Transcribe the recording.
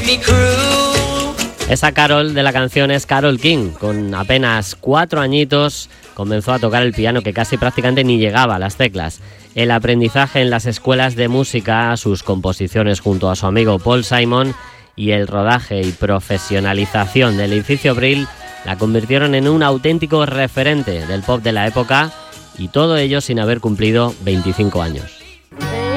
Esa Carol de la canción es Carole King. Con apenas 4 añitos comenzó a tocar el piano, que casi prácticamente ni llegaba a las teclas. El aprendizaje en las escuelas de música, sus composiciones junto a su amigo Paul Simon y el rodaje y profesionalización del edificio Brill la convirtieron en un auténtico referente del pop de la época, y todo ello sin haber cumplido 25 años.